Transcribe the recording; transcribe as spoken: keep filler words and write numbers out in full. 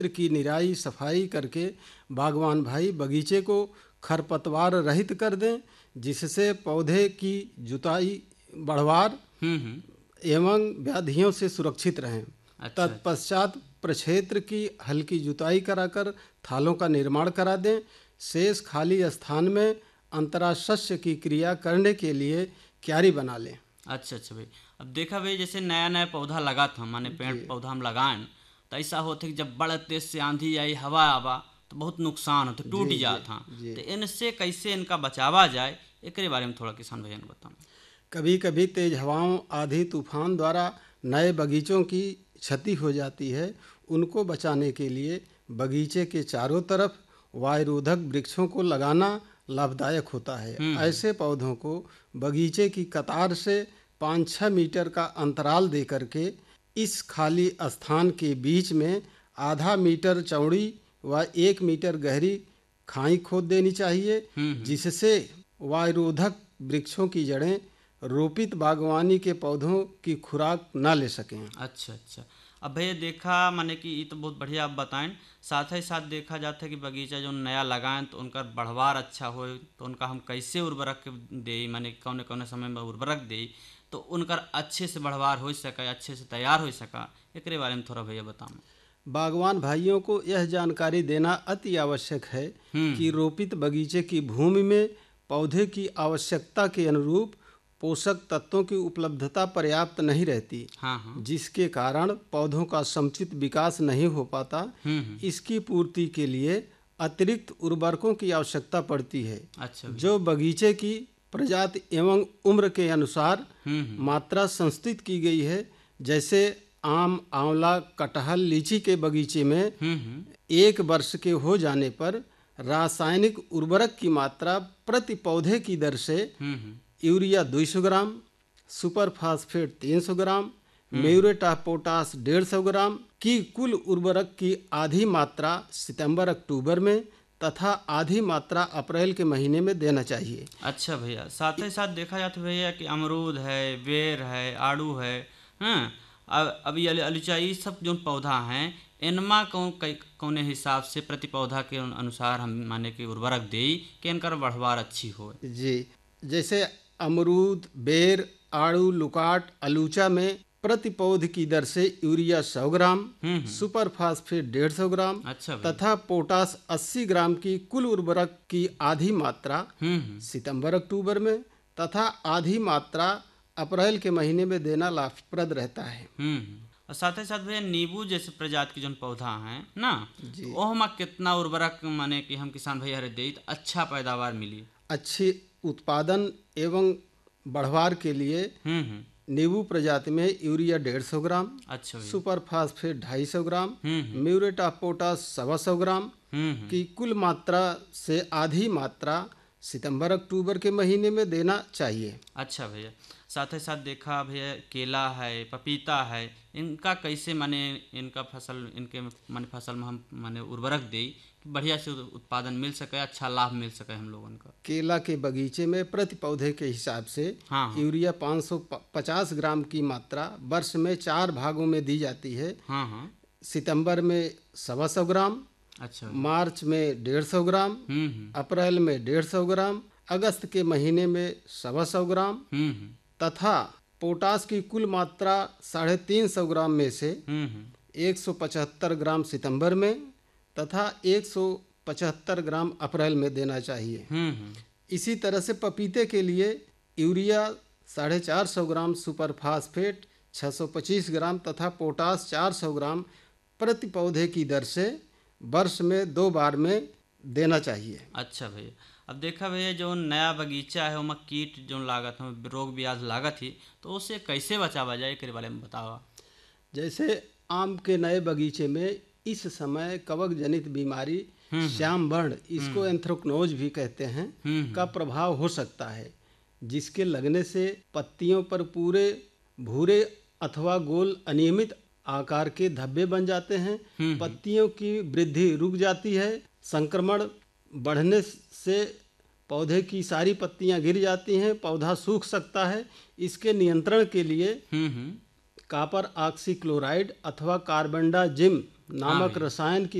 की निराई सफाई करके बागवान भाई बगीचे को खरपतवार रहित कर दें, जिससे पौधे की जुताई बढ़वार हम्म हम्म एवं व्याधियों से सुरक्षित रहें। अच्छा अच्छा। तत्पश्चात प्रक्षेत्र की हल्की जुताई कराकर थालों का निर्माण करा दें। शेष खाली स्थान में अंतराशस्य की क्रिया करने के लिए क्यारी बना लें। अच्छा अच्छा भाई, अब देखा भाई जैसे नया नया पौधा लगा था, माने पेड़ जी पौधा हम लगाएं तो ऐसा होता है कि जब बड़ा तेज से आंधी आई हवा आवा तो बहुत नुकसान होता, टूट जी जी जाता। जी। तो इनसे कैसे इनका बचावा जाए, एकरे बारे में थोड़ा किसान भैया ने बताओ। कभी कभी तेज हवाओं आंधी तूफान द्वारा नए बगीचों की क्षति हो जाती है। उनको बचाने के लिए बगीचे के चारों तरफ वायुरोधक वृक्षों को लगाना लाभदायक होता है। हम्म हम्म ऐसे पौधों को बगीचे की कतार से पाँच छः मीटर का अंतराल दे करके इस खाली स्थान के बीच में आधा मीटर चौड़ी व एक मीटर गहरी खाई खोद देनी चाहिए, हम्म हम्म जिससे वायुरोधक वृक्षों की जड़ें रोपित बागवानी के पौधों की खुराक न ले सकें। अच्छा अच्छा। अब भैया देखा माने कि ये तो बहुत बढ़िया आप बताएं, साथ ही साथ देखा जाता है कि बगीचा जो नया लगाएं तो उनका बढ़वार अच्छा हो, तो उनका हम कैसे उर्वरक दे, माने कौन कौन समय में उर्वरक दे तो उनका अच्छे से बढ़वार हो सका, अच्छे से तैयार हो सका, एकरे बारे में थोड़ा भैया बताओ। बागवान भाइयों को यह जानकारी देना अति आवश्यक है कि हम्म रोपित बगीचे की भूमि में पौधे की आवश्यकता के अनुरूप पोषक तत्वों की उपलब्धता पर्याप्त नहीं रहती, हाँ हाँ। जिसके कारण पौधों का समुचित विकास नहीं हो पाता। हम्म हम्म इसकी पूर्ति के लिए अतिरिक्त उर्वरकों की आवश्यकता पड़ती है, अच्छा भैया। जो बगीचे की प्रजाति एवं उम्र के अनुसार हम्म हम्म मात्रा संस्थित की गई है। जैसे आम, आंवला, कटहल, लीची के बगीचे में हम्म हम्म एक वर्ष के हो जाने पर रासायनिक उर्वरक की मात्रा प्रति पौधे की दर से हम्म हम्म यूरिया दो सौ ग्राम, सुपर फास्फेट तीन सौ ग्राम, हम्म म्यूरेट ऑफ पोटास डेढ़ सौ ग्राम की कुल उर्वरक की आधी मात्रा सितंबर अक्टूबर में तथा आधी मात्रा अप्रैल के महीने में देना चाहिए। अच्छा भैया, साथ ही साथ देखा जाता है भैया कि अमरूद है, बेर है, आड़ू है, हाँ, अब अभी अली अलीचा ये सब जो पौधा हैं इनमा कौन कई कौने हिसाब से प्रति पौधा के अनुसार हम माने कि उर्वरक देई कि इनकर बढ़वार अच्छी हो। जी, जैसे अमरूद, बेर, आड़ू, लुकाट, अलूचा में प्रति पौध की दर से यूरिया सौ ग्राम, हम्म हम्म सुपर फास्फेट डेढ़ सौ ग्राम अच्छा भैया। तथा पोटास अस्सी ग्राम की कुल उर्वरक की आधी मात्रा हम्म हम्म सितंबर अक्टूबर में तथा आधी मात्रा अप्रैल के महीने में देना लाभप्रद रहता है। हम्म हम्म। और साथ ही साथ भैया नींबू जैसे प्रजाति के जो पौधा हैं ना, तो जी, ओहमा कितना उर्वरक माने कि हम किसान भैया रे देई तो अच्छा पैदावार मिली। अच्छी उत्पादन एवं बढ़वार के लिए हम्म हम्म नींबू प्रजाति में यूरिया डेढ़ सौ ग्राम, अच्छा भैया। सुपर फास्फेट ढाई सौ ग्राम, हम्म हम्म म्यूरेट ऑफ पोटास सवा सौ ग्राम हम्म हम्म की कुल मात्रा से आधी मात्रा सितंबर अक्टूबर के महीने में देना चाहिए। अच्छा भैया, साथ ही साथ देखा भैया केला है, पपीता है, इनका कैसे माने इनका फसल इनके माने फसल में हम माने उर्वरक दें कि बढ़िया से उत्पादन मिल सके, अच्छा लाभ मिल सके हम लोगन का। केला के बगीचे में प्रति पौधे के हिसाब से हाँ हाँ यूरिया पाँच सौ पचास ग्राम की मात्रा वर्ष में चार भागों में दी जाती है। हाँ हाँ। सितंबर में सवा सौ ग्राम, अच्छा भैया। मार्च में डेढ़ सौ ग्राम, हम्म हम्म अप्रैल में डेढ़ सौ ग्राम, अगस्त के महीने में सवा सौ ग्राम हम्म हम्म तथा पोटास की कुल मात्रा साढ़े तीन सौ ग्राम में से हम्म हम्म एक सौ पचहत्तर ग्राम सितंबर में तथा एक सौ पचहत्तर ग्राम अप्रैल में देना चाहिए। हम्म हम्म इसी तरह से पपीते के लिए यूरिया साढ़े चार सौ ग्राम, सुपर फास्फेट छः सौ पच्चीस ग्राम तथा पोटास चार सौ ग्राम प्रति पौधे की दर से वर्ष में दो बार में देना चाहिए। अच्छा भैया, अब देखा भैया जो नया बगीचा है उसमें कीट जो लागत है रोग ब्याज लागत ही, तो उससे कैसे बचावा जाए के बारे में बतावा। जैसे आम के नए बगीचे में इस समय कवक जनित बीमारी श्याम वर्ण, इसको एंथ्रेक्नोज भी कहते हैं, हम्म का प्रभाव हो सकता है, जिसके लगने से पत्तियों पर पूरे भूरे अथवा गोल अनियमित आकार के धब्बे बन जाते हैं। हम्म पत्तियों की वृद्धि रुक जाती है। संक्रमण बढ़ने से पौधे की सारी पत्तियां गिर जाती हैं, पौधा सूख सकता है। इसके नियंत्रण के लिए हम्म हम्म कॉपर ऑक्सीक्लोराइड अथवा कार्बेंडाजिम नामक रसायन की